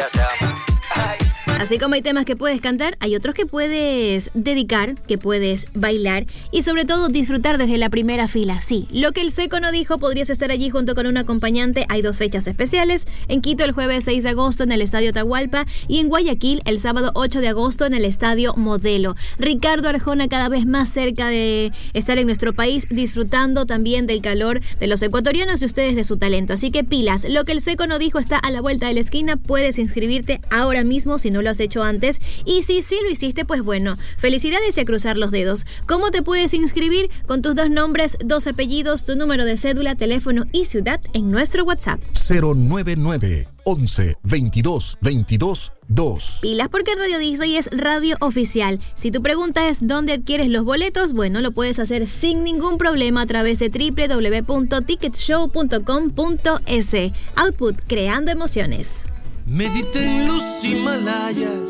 te amo. Ay. Así como hay temas que puedes cantar, hay otros que puedes dedicar, que puedes bailar y sobre todo disfrutar desde la primera fila. Sí, lo que el Seco no dijo, podrías estar allí junto con un acompañante. Hay 2 fechas especiales, en Quito el jueves 6 de agosto en el Estadio Atahualpa y en Guayaquil el sábado 8 de agosto en el Estadio Modelo. Ricardo Arjona cada vez más cerca de estar en nuestro país, disfrutando también del calor de los ecuatorianos y ustedes de su talento. Así que pilas, lo que el Seco no dijo está a la vuelta de la esquina, puedes inscribirte ahora mismo si no lo has hecho antes, y si sí lo hiciste, pues bueno, felicidades y a cruzar los dedos. ¿Cómo te puedes inscribir? Con tus 2 nombres, 2 apellidos, tu número de cédula, teléfono y ciudad en nuestro WhatsApp 099 11 22 22 2. Pilas, porque Radio Disney es radio oficial. Si tu pregunta es ¿dónde adquieres los boletos? Bueno, lo puedes hacer sin ningún problema a través de www.ticketshow.com.es. Output, creando emociones. Medité en los Himalayas